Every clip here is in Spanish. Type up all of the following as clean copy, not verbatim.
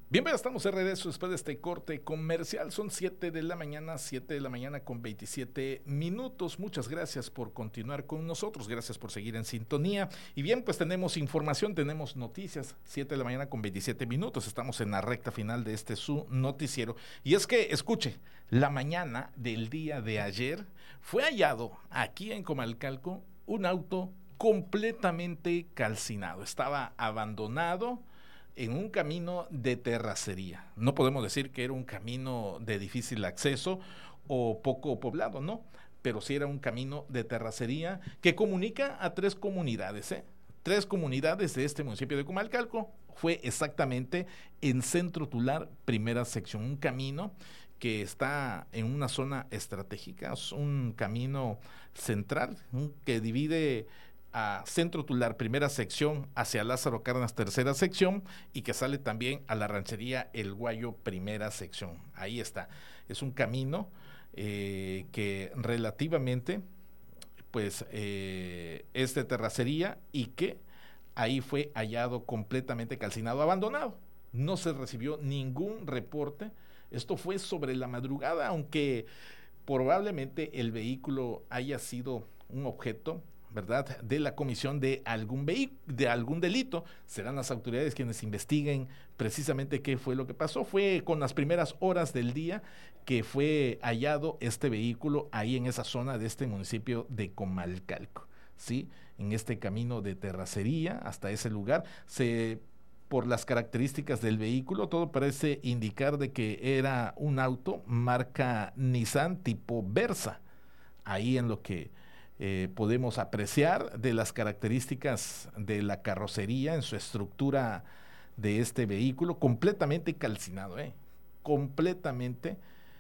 Bien, ya estamos de regreso después de este corte comercial. Son 7 de la mañana con 27 minutos. Muchas gracias por continuar con nosotros. Gracias por seguir en sintonía. Y bien, pues tenemos información, tenemos noticias. 7 de la mañana con 27 minutos. Estamos en la recta final de su noticiero. Y es que, escuche, la mañana del día de ayer fue hallado aquí en Comalcalco un auto completamente calcinado. Estaba abandonado en un camino de terracería. No podemos decir que era un camino de difícil acceso o poco poblado, no, pero sí era un camino de terracería que comunica a tres comunidades, ¿eh? Tres comunidades de este municipio de Comalcalco. Fue exactamente en Centro Tular, primera sección, un camino que está en una zona estratégica, es un camino central que divide a Centro Tular, primera sección, hacia Lázaro Cárdenas, tercera sección, y que sale también a la ranchería El Guayo, primera sección. Ahí está. Es un camino que relativamente, pues, es de terracería y que ahí fue hallado completamente calcinado, abandonado. No se recibió ningún reporte. Esto fue sobre la madrugada, aunque probablemente el vehículo haya sido un objeto, ¿verdad?, de la comisión de algún delito. Serán las autoridades quienes investiguen precisamente qué fue lo que pasó. Fue con las primeras horas del día que fue hallado este vehículo ahí en esa zona de este municipio de Comalcalco, ¿sí? En este camino de terracería hasta ese lugar, por las características del vehículo, todo parece indicar de que era un auto marca Nissan tipo Versa. Ahí en lo que podemos apreciar de las características de la carrocería en su estructura de este vehículo, completamente calcinado, completamente,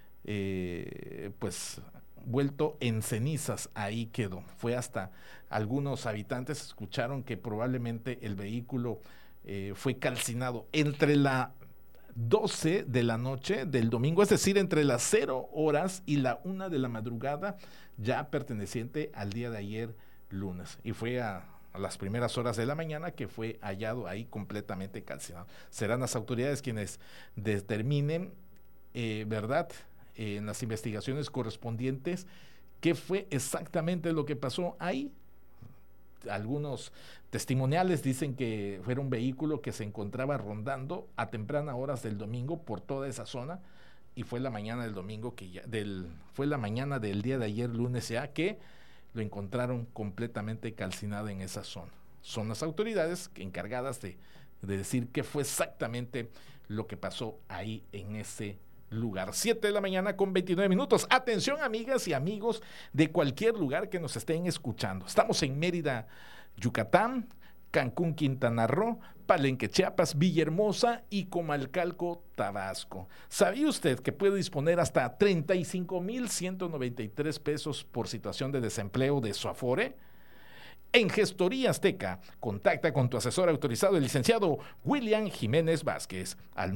pues, vuelto en cenizas. Ahí quedó. Fue hasta algunos habitantes escucharon que probablemente el vehículo fue calcinado entre la 12 de la noche del domingo, es decir, entre las 0 horas y la 1 de la madrugada, ya perteneciente al día de ayer, lunes. Y fue a las primeras horas de la mañana que fue hallado ahí completamente calcinado. Serán las autoridades quienes determinen, ¿verdad?, en las investigaciones correspondientes, qué fue exactamente lo que pasó ahí. Algunos testimoniales dicen que fue un vehículo que se encontraba rondando a tempranas horas del domingo por toda esa zona, y fue la mañana del domingo fue la mañana del día de ayer, lunes, ya que lo encontraron completamente calcinado en esa zona. Son las autoridades encargadas de decir qué fue exactamente lo que pasó ahí en ese lugar. 7 de la mañana con 29 minutos. Atención, amigas y amigos de cualquier lugar que nos estén escuchando. Estamos en Mérida, Yucatán, Cancún, Quintana Roo, Palenque, Chiapas, Villahermosa y Comalcalco, Tabasco. ¿Sabía usted que puede disponer hasta 35,193 pesos por situación de desempleo de su Afore? En Gestoría Azteca, contacta con tu asesor autorizado, el licenciado William Jiménez Vázquez, al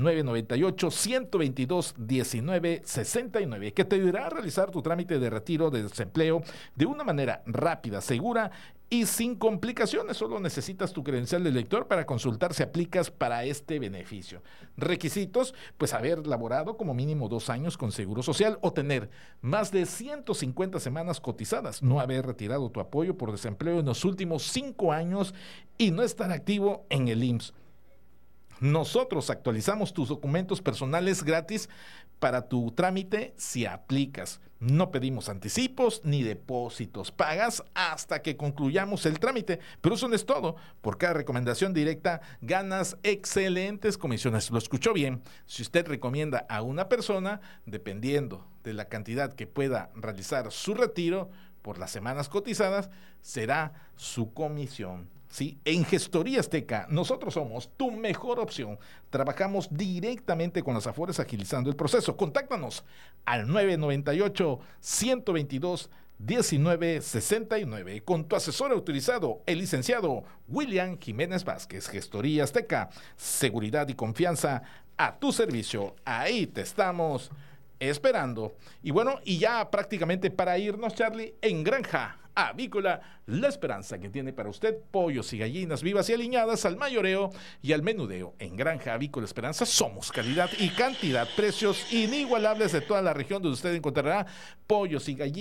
998-122-1969, que te ayudará a realizar tu trámite de retiro de desempleo de una manera rápida, segura y sin complicaciones. Solo necesitas tu credencial de lector para consultar si aplicas para este beneficio. Requisitos: pues haber laborado como mínimo 2 años con Seguro Social o tener más de 150 semanas cotizadas, no haber retirado tu apoyo por desempleo en los últimos 5 años y no estar activo en el IMSS. Nosotros actualizamos tus documentos personales gratis para tu trámite si aplicas. No pedimos anticipos ni depósitos. Pagas hasta que concluyamos el trámite. Pero eso no es todo. Por cada recomendación directa ganas excelentes comisiones. Lo escuchó bien. Si usted recomienda a una persona, dependiendo de la cantidad que pueda realizar su retiro por las semanas cotizadas, será su comisión. Sí, en Gestoría Azteca, nosotros somos tu mejor opción. Trabajamos directamente con las Afores agilizando el proceso. Contáctanos al 998-122-1969 con tu asesor autorizado, el licenciado William Jiménez Vázquez. Gestoría Azteca, seguridad y confianza a tu servicio. Ahí te estamos esperando. Y bueno, y ya prácticamente para irnos, Charlie, en Granja Avícola La Esperanza, que tiene para usted pollos y gallinas vivas y aliñadas al mayoreo y al menudeo. En Granja Avícola Esperanza somos calidad y cantidad, precios inigualables de toda la región, donde usted encontrará pollos y gallinas